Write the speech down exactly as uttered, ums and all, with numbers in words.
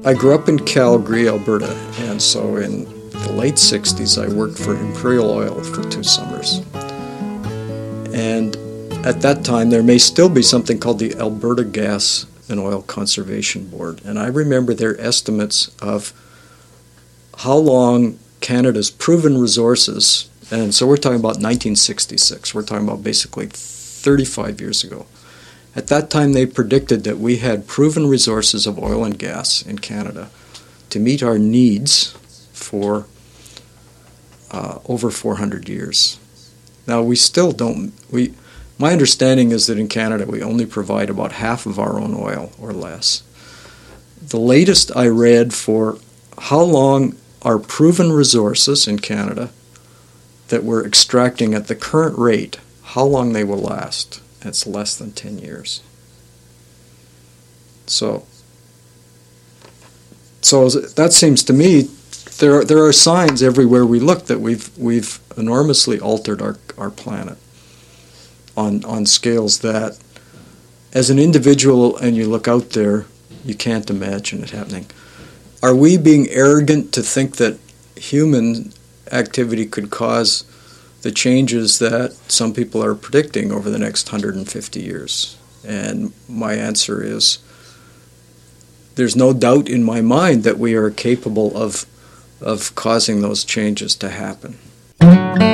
I grew up in Calgary, Alberta, and so in the late sixties I worked for Imperial Oil for two summers. And at that time there may still be something called the Alberta Gas and Oil Conservation Board, and I remember their estimates of how long Canada's proven resources, and so we're talking about nineteen sixty-six, we're talking about basically thirty-five years ago. At that time they predicted that we had proven resources of oil and gas in Canada to meet our needs for uh, over four hundred years. Now we still don't, we, my understanding is that in Canada we only provide about half of our own oil or less. The latest I read for how long our proven resources in Canada that we're extracting at the current rate, how long they will last. It's less than ten years. So, so that seems to me, there are, there are signs everywhere we look that we've we've enormously altered our, our planet on on scales that, as an individual, and you look out there, you can't imagine it happening. Are we being arrogant to think that human activity could cause the changes that some people are predicting over the next one hundred fifty years? And my answer is, there's no doubt in my mind that we are capable of, of causing those changes to happen.